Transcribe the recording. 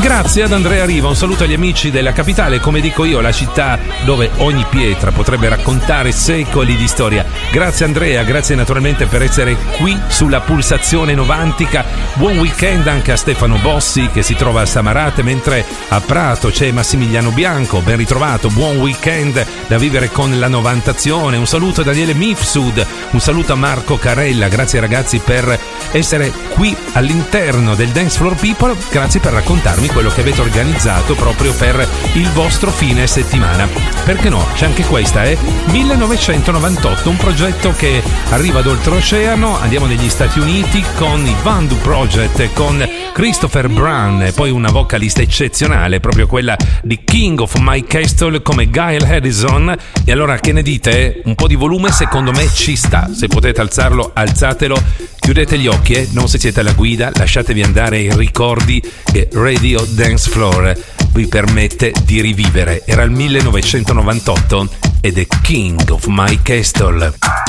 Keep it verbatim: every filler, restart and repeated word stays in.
Grazie ad Andrea Riva, un saluto agli amici della capitale, come dico io, la città dove ogni pietra potrebbe raccontare secoli di storia. Grazie Andrea, grazie naturalmente per essere qui sulla Pulsazione Novantica. Buon weekend anche a Stefano Bossi che si trova a Samarate, mentre a Prato c'è Massimiliano Bianco, ben ritrovato, buon weekend da vivere con la Novantazione. Un saluto a Daniele Mifsud, un saluto a Marco Carella, grazie ragazzi per essere qui all'interno del Dance Floor People, grazie per raccontarmi quello che avete organizzato proprio per il vostro fine settimana. Perché no? C'è anche questa, eh? millenovecentonovantotto, un progetto che arriva ad oltreoceano, andiamo negli Stati Uniti con i Vandu Project, con Christopher Brown e poi una vocalista eccezionale, proprio quella di King of My Castle come Gail Harrison. E allora che ne dite? Un po' di volume secondo me ci sta, se potete alzarlo alzatelo, chiudete gli occhi, eh? Non se siete alla guida, lasciatevi andare i ricordi che Radio Dance Floor vi permette di rivivere. Era il millenovecentonovantotto ed è King of My Castle.